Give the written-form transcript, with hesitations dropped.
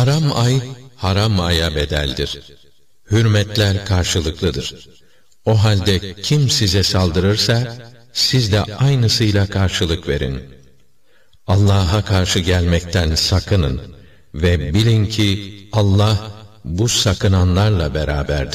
Haram ay, haram aya bedeldir. Hürmetler karşılıklıdır. O halde kim size saldırırsa, siz de aynısıyla karşılık verin. Allah'a karşı gelmekten sakının ve bilin ki Allah bu sakınanlarla beraberdir.